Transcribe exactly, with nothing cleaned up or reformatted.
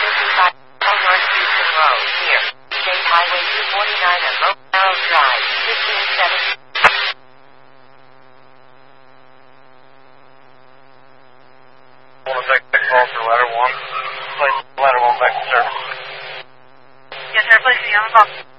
fifty-five North Houston Road, near State Highway two forty-nine and Low Arrow Drive, fifteen seven. I want to take the call for ladder one. Place ladder one back to service. Yes, sir. Place the young box.